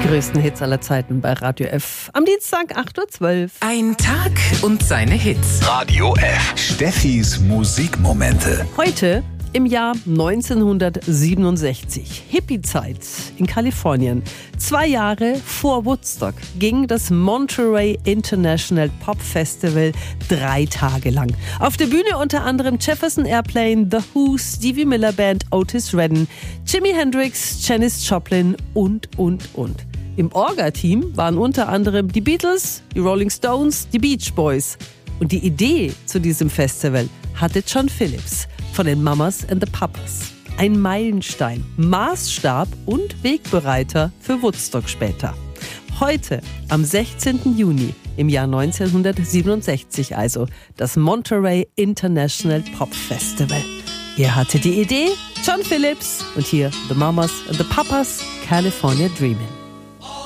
größten Hits aller Zeiten bei Radio F. Am Dienstag 8.12 Uhr. Ein Tag und seine Hits. Radio F. Steffis Musikmomente. Heute im Jahr 1967. Hippie-Zeit in Kalifornien. 2 Jahre vor Woodstock ging das Monterey International Pop Festival 3 Tage lang. Auf der Bühne unter anderem Jefferson Airplane, The Who, Stevie Miller Band, Otis Redding, Jimi Hendrix, Janis Joplin und. Im Orga-Team waren unter anderem die Beatles, die Rolling Stones, die Beach Boys. Und die Idee zu diesem Festival hatte John Phillips von den Mamas and the Papas. Ein Meilenstein, Maßstab und Wegbereiter für Woodstock später. Heute, am 16. Juni im Jahr 1967 also, das Monterey International Pop Festival. Wer hatte die Idee? John Phillips und hier The Mamas and the Papas, California Dreamin'.